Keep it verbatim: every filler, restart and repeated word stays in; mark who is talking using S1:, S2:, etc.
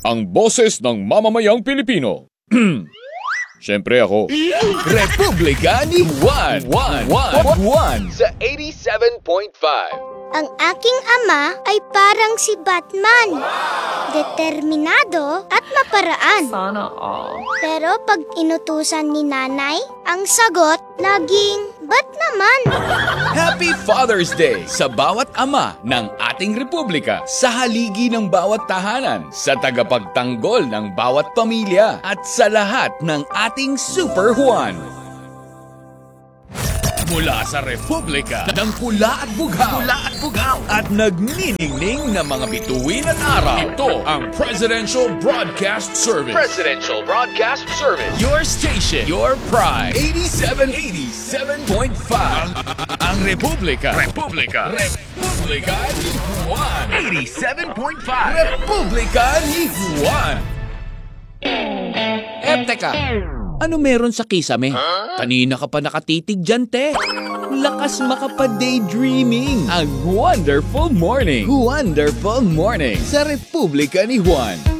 S1: ang boses ng mamamayang Pilipino. Siyempre ako.
S2: Republika ni Juan. Juan. Juan. Juan. Sa eighty-seven point five.
S3: Ang aking ama ay parang si Batman. Determinado at maparaan.
S4: Sana all.
S3: Pero pag inutusan ni nanay, ang sagot laging, "Ba't naman?"
S2: Happy Father's Day sa bawat ama ng ating republika, sa haligi ng bawat tahanan, sa tagapagtanggol ng bawat pamilya, at sa lahat ng ating Super Juan. Mula sa Republika ng Pula at Bughaw, Pula at Bughaw, at nagniningning na mga bituin at araw.
S1: Ito ang Presidential Broadcast Service.
S2: Presidential Broadcast Service. Your station, your pride. eighty-seven, eighty-seven point five. Ang Republika. Republika. Republika ni Juan. eighty-seven point five. Republika ni Juan. Eh, teka. Ano meron sa kisame? Huh? Kanina ka pa nakatitig dyan, te. Lakas makapa-daydreaming. Ang Wonderful Morning. Wonderful Morning sa Republika ni Juan.